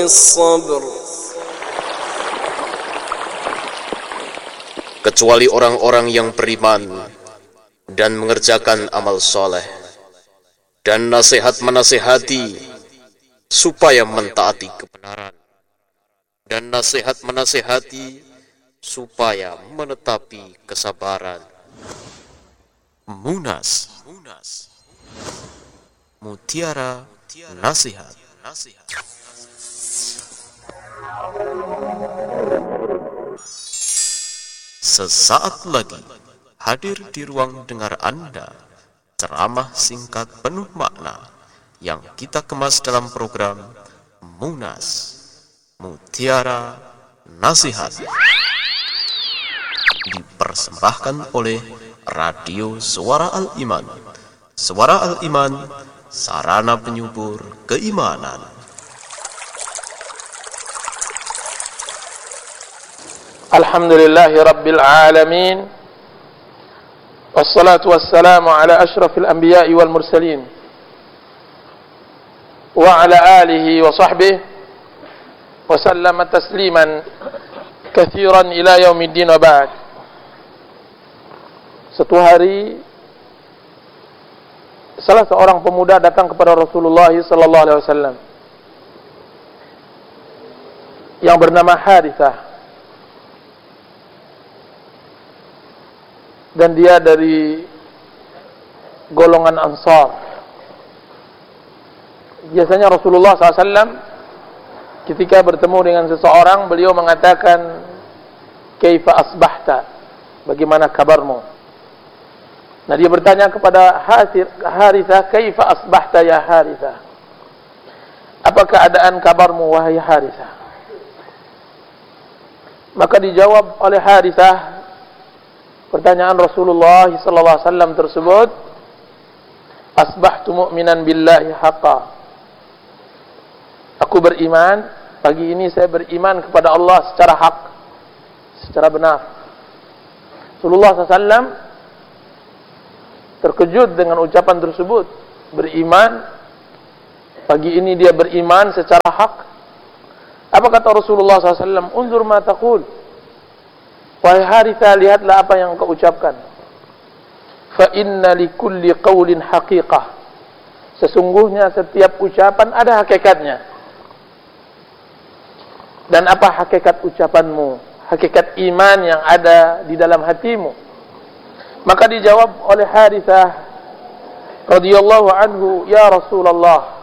الصبر kecuali orang-orang yang beriman dan mengerjakan amal soleh dan nasihat menasihati supaya mentaati kebenaran dan nasihat menasihati supaya menetapi kesabaran. Munas Mutiara Nasihat. Sesaat lagi hadir di ruang dengar Anda ceramah singkat penuh makna yang kita kemas dalam program Munas Mutiara Nasihat, dipersembahkan oleh Radio Suara Al-Iman. Suara Al-Iman, sarana penyubur keimanan. Alhamdulillahi Rabbil Alamin, wassalatu wassalamu ala ashrafil anbiya'i wal mursalin wa ala alihi wa sahbihi wa sallama tasliman kathiran ila yaumiddin wa ba'd. Satu hari salah seorang pemuda datang kepada Rasulullah sallallahu alaihi wasallam yang bernama Harithah, dan dia dari golongan Ansar. Biasanya Rasulullah SAW ketika bertemu dengan seseorang, beliau mengatakan, "Kaifa asbahta?" Bagaimana kabarmu? Nah, dia bertanya kepada Harithah, "Kaifa asbahta ya Harithah?" Apa keadaan kabarmu wahai Harithah? Maka dijawab oleh Harithah pertanyaan Rasulullah SAW tersebut, "Asbahtu mu'minan billahi haqqa." Aku beriman, pagi ini saya beriman kepada Allah secara hak, secara benar. Rasulullah SAW terkejut dengan ucapan tersebut. Beriman, pagi ini dia beriman secara hak. Apa kata Rasulullah SAW? "Unzur ma taqul." Wahai Harithah, lihatlah apa yang kau ucapkan. Fa inna likulli qawlin haqiqah. Sesungguhnya setiap ucapan ada hakikatnya. Dan apa hakikat ucapanmu? Hakikat iman yang ada di dalam hatimu. Maka dijawab oleh Harithah radhiyallahu anhu, "Ya Rasulullah,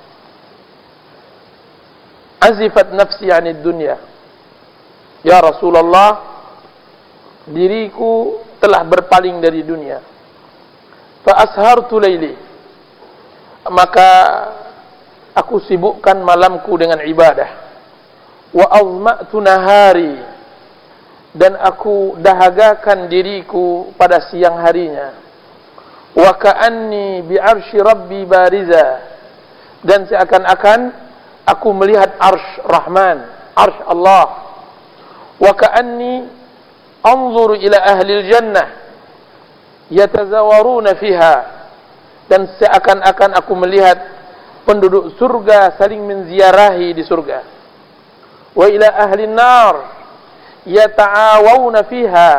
azifat nafsi 'anid dunya." Ya Rasulullah, diriku telah berpaling dari dunia. Fa ashartu laili, maka aku sibukkan malamku dengan ibadah. Wa azma'tu nahari, dan aku dahagakan diriku pada siang harinya. Wa ka'anni bi'arsy rabbi bariza, dan seakan-akan aku melihat arsy Rahman, arsy Allah. Wa ka'anni anzuru ila ahli jannah yatazawaruna fiha, dan seakan-akan aku melihat penduduk surga saling menziarahi di surga. Wa ila ahli nar yata'awawna fiha,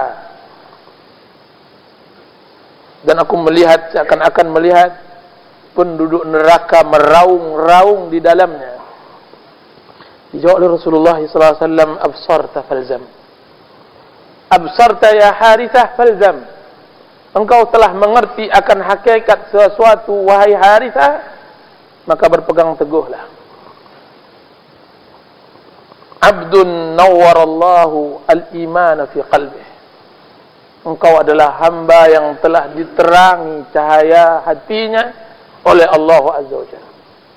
dan aku melihat seakan-akan melihat penduduk neraka meraung-raung di dalamnya. Dijawab oleh Rasulullah SAW, "Absarta falzam." Absarta ya Harithah falzam. Engkau telah mengerti akan hakikat sesuatu wahai Harithah, maka berpegang teguhlah. Abdun nawwarallahu al-iman fi qalbih. Engkau adalah hamba yang telah diterangi cahaya hatinya oleh Allah Azza wa Jalla.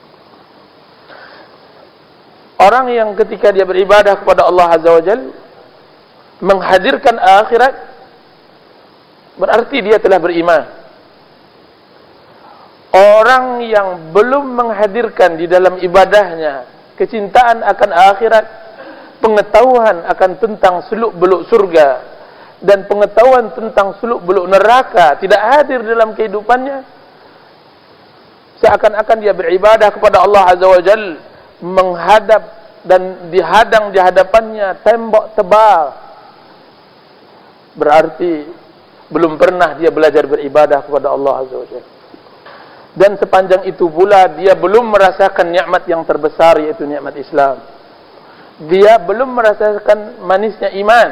Orang yang ketika dia beribadah kepada Allah Azza wa Jalla menghadirkan akhirat, berarti dia telah beriman. Orang yang belum menghadirkan di dalam ibadahnya kecintaan akan akhirat, pengetahuan akan tentang seluk-beluk surga dan pengetahuan tentang seluk-beluk neraka tidak hadir dalam kehidupannya, seakan-akan dia beribadah kepada Allah Azza wa Jalla menghadap dan dihadang di hadapannya tembok tebal, berarti belum pernah dia belajar beribadah kepada Allah Azza wa Jalla. Dan sepanjang itu pula dia belum merasakan nikmat yang terbesar, yaitu nikmat Islam. Dia belum merasakan manisnya iman.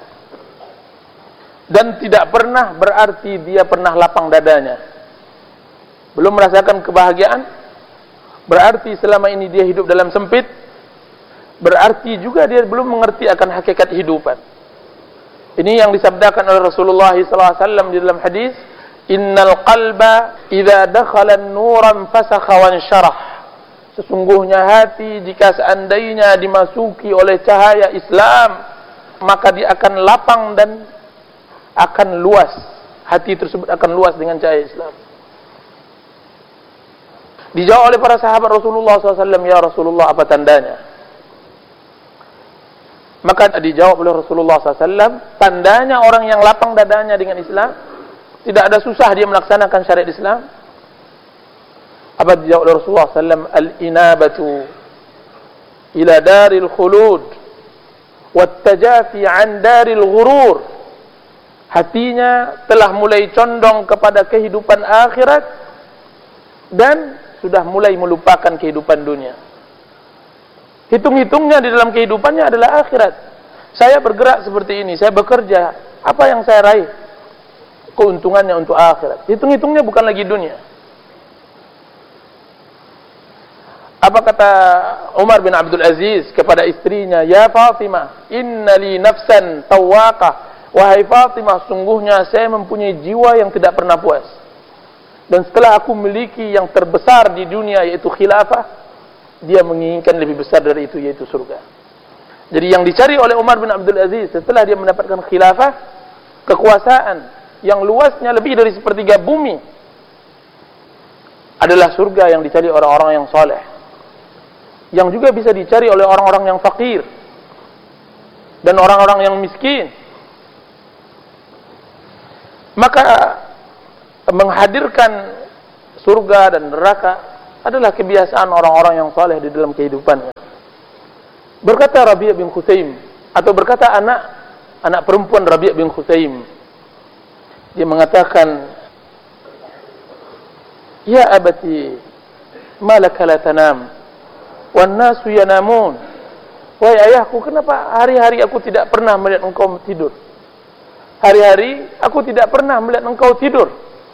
Dan tidak pernah berarti dia pernah lapang dadanya. Belum merasakan kebahagiaan, berarti selama ini dia hidup dalam sempit. Berarti juga dia belum mengerti akan hakikat kehidupan. Ini yang disabdakan oleh Rasulullah SAW di dalam hadis, innal qalba idza dakhala an-nuran fasakha wa ansyarah. Sesungguhnya hati jika seandainya dimasuki oleh cahaya Islam, maka dia akan lapang dan akan luas. Hati tersebut akan luas dengan cahaya Islam. Dijawab oleh para sahabat Rasulullah SAW, ya Rasulullah, apa tandanya? Maka dijawab oleh Rasulullah SAW, tandanya orang yang lapang dadanya dengan Islam, tidak ada susah dia melaksanakan syariat Islam. Apa dijawab oleh Rasulullah SAW? Al-inabatu ila daril khulud wattajafi an daril ghurur. Hatinya telah mulai condong kepada kehidupan akhirat dan sudah mulai melupakan kehidupan dunia. Hitung-hitungnya di dalam kehidupannya adalah akhirat. Saya bergerak seperti ini, saya bekerja, apa yang saya raih? Keuntungannya untuk akhirat. Hitung-hitungnya bukan lagi dunia. Apa kata Umar bin Abdul Aziz kepada istrinya? Ya Fatimah, inna li nafsan tawaqah. Wahai Fatimah, sungguhnya saya mempunyai jiwa yang tidak pernah puas. Dan setelah aku memiliki yang terbesar di dunia, yaitu khilafah, dia menginginkan lebih besar dari itu, yaitu surga. Jadi yang dicari oleh Umar bin Abdul Aziz setelah dia mendapatkan khilafah, kekuasaan yang luasnya lebih dari sepertiga bumi, adalah surga yang dicari orang-orang yang soleh, yang juga bisa dicari oleh orang-orang yang fakir dan orang-orang yang miskin. Maka menghadirkan surga dan neraka adalah kebiasaan orang-orang yang saleh di dalam kehidupannya. Berkata Rabi' bin Khusaim, atau berkata anak perempuan Rabi' bin Khusaim, dia mengatakan, ya abati, ma laka la tanam wan nasu yanamun. Wahai ayahku, kenapa hari-hari aku tidak pernah melihat engkau tidur? Hari-hari aku tidak pernah melihat engkau tidur.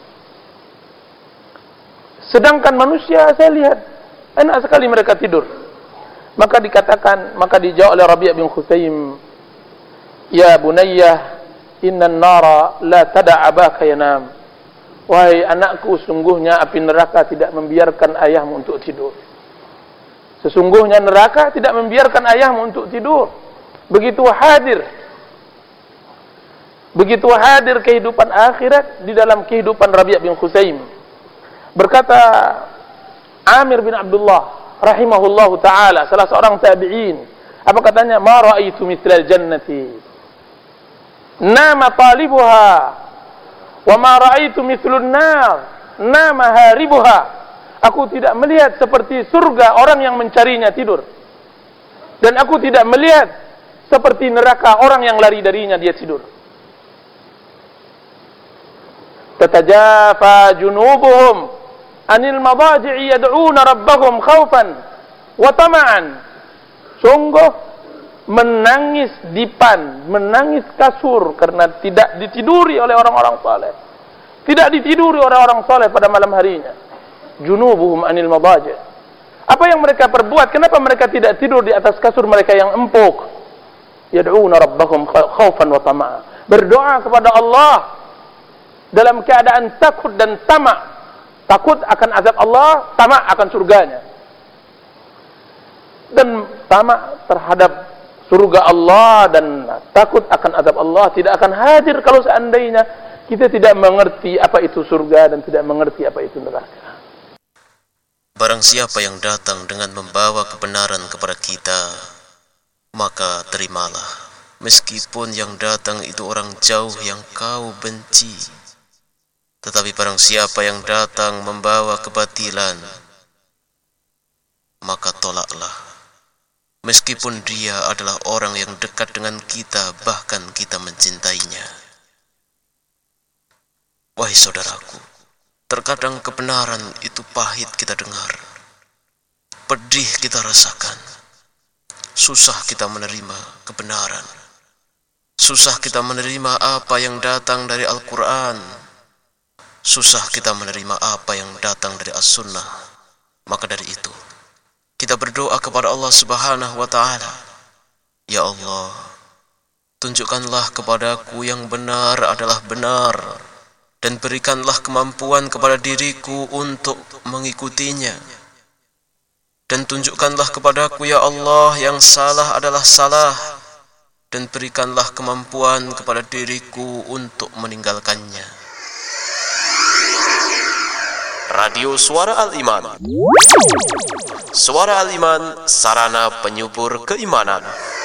Sedangkan manusia saya lihat enak sekali mereka tidur. Maka dijawab oleh Rabi' bin Khusaim, ya bunayyah, innan nara la tada' abaka yanam. Wahai anakku, sungguhnya api neraka tidak membiarkan ayahmu untuk tidur. Sesungguhnya neraka tidak membiarkan ayahmu untuk tidur. Begitu hadir kehidupan akhirat di dalam kehidupan Rabi' bin Khusaim. Berkata Amir bin Abdullah rahimahullahu ta'ala, salah seorang tabi'in, apa katanya? Ma ra'aitu mithlal jannati nama talibuha wa ma ra'aitu mithlun nar nama haribuha. Aku tidak melihat seperti surga orang yang mencarinya tidur, dan aku tidak melihat seperti neraka orang yang lari darinya dia tidur. Tatajafa junubuhum anil madaji'i yad'una rabbahum khaufan wa tama'an. Sungguh menangis dipan, menangis kasur karena tidak ditiduri oleh orang-orang saleh. Tidak ditiduri oleh orang saleh pada malam harinya. Junubuhum anil madaji'. Apa yang mereka perbuat? Kenapa mereka tidak tidur di atas kasur mereka yang empuk? Yad'una rabbahum khaufan wa tama'an. Berdoa kepada Allah dalam keadaan takut dan tamak. Takut akan azab Allah, tamak akan surganya. Dan tamak terhadap surga Allah dan takut akan azab Allah tidak akan hadir kalau seandainya kita tidak mengerti apa itu surga dan tidak mengerti apa itu neraka. Barang siapa yang datang dengan membawa kebenaran kepada kita, maka terimalah, meskipun yang datang itu orang jauh yang kau benci. Tetapi barang siapa yang datang membawa kebatilan, maka tolaklah, meskipun dia adalah orang yang dekat dengan kita, bahkan kita mencintainya. Wahai saudaraku, terkadang kebenaran itu pahit kita dengar, pedih kita rasakan, susah kita menerima kebenaran, susah kita menerima apa yang datang dari Al-Quran, susah kita menerima apa yang datang dari As-Sunnah. Maka dari itu, kita berdoa kepada Allah Subhanahu wa Ta'ala, Ya Allah, tunjukkanlah kepadaku yang benar adalah benar, dan berikanlah kemampuan kepada diriku untuk mengikutinya. Dan tunjukkanlah kepadaku, Ya Allah, yang salah adalah salah, dan berikanlah kemampuan kepada diriku untuk meninggalkannya. Radio Suara Al-Iman. Suara Al-Iman, sarana penyubur keimanan.